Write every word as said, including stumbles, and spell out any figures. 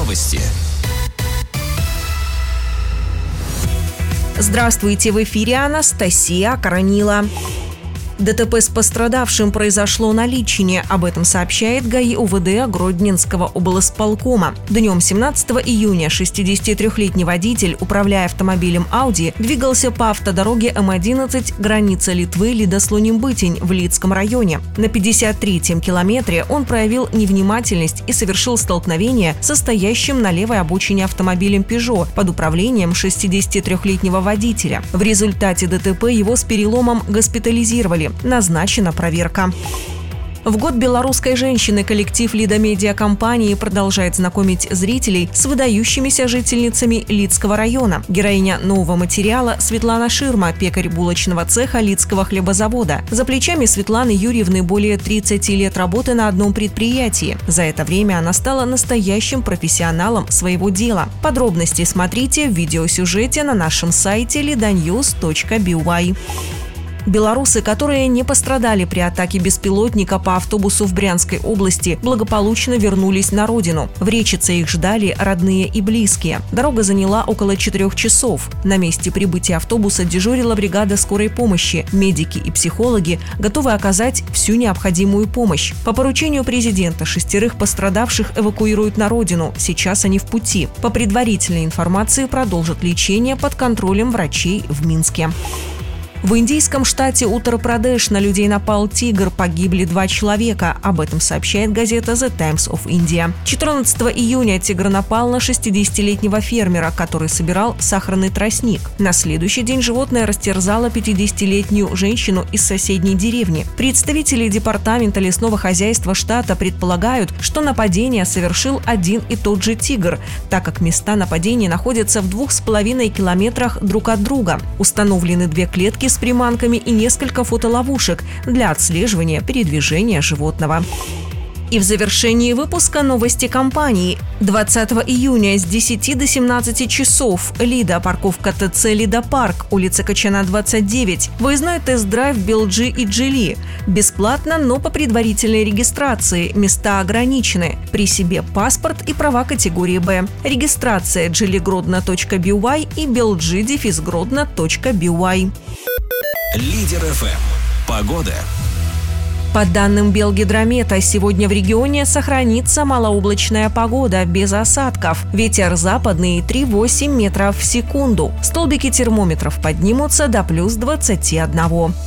Новости. Здравствуйте, в эфире Анастасия Коронила. ДТП с пострадавшим произошло на Личине. Об этом сообщает ГАИ УВД Гродненского облсполкома. Днем семнадцатого июня шестидесятитрёхлетний водитель, управляя автомобилем Audi, двигался по автодороге Эм одиннадцать, граница Литвы, Лидослоним-Бытень в Лидском районе. На пятьдесят третьем километре он проявил невнимательность и совершил столкновение со стоящим на левой обочине автомобилем Peugeot под управлением шестидесятитрёхлетнего водителя. В результате ДТП его с переломом госпитализировали. Назначена проверка. В год белорусской женщины коллектив Лидомедиа-компании продолжает знакомить зрителей с выдающимися жительницами Лидского района. Героиня нового материала Светлана Ширма, пекарь булочного цеха Лидского хлебозавода. За плечами Светланы Юрьевны более тридцати лет работы на одном предприятии. За это время она стала настоящим профессионалом своего дела. Подробности смотрите в видеосюжете на нашем сайте лиданьюз точка би уай. Белорусы, которые не пострадали при атаке беспилотника по автобусу в Брянской области, благополучно вернулись на родину. В Речице их ждали родные и близкие. Дорога заняла около четырех часов. На месте прибытия автобуса дежурила бригада скорой помощи. Медики и психологи готовы оказать всю необходимую помощь. По поручению президента шестерых пострадавших эвакуируют на родину. Сейчас они в пути. По предварительной информации продолжат лечение под контролем врачей в Минске. В индийском штате Уттар-Прадеш на людей напал тигр, погибли два человека. Об этом сообщает газета The Times of India. четырнадцатого июня тигр напал на шестидесятилетнего фермера, который собирал сахарный тростник. На следующий день животное растерзало пятидесятилетнюю женщину из соседней деревни. Представители департамента лесного хозяйства штата предполагают, что нападение совершил один и тот же тигр, так как места нападения находятся в двух с половиной километрах друг от друга. Установлены две клетки с приманками и несколько фотоловушек для отслеживания передвижения животного. И в завершении выпуска новости компании. двадцатого июня с десяти до семнадцати часов. Лида, парковка ТЦ Лида Парк, улица Качана, двадцать девять. Выездной тест-драйв Белджи и Джили. Бесплатно, но по предварительной регистрации. Места ограничены. При себе паспорт и права категории Б. Регистрация джили гродно точка би уай и белджи гродно точка би уай. Лидер эф эм. Погода. По данным Белгидромета, сегодня в регионе сохранится малооблачная погода без осадков. Ветер западный три-восемь метров в секунду. Столбики термометров поднимутся до плюс двадцати одного.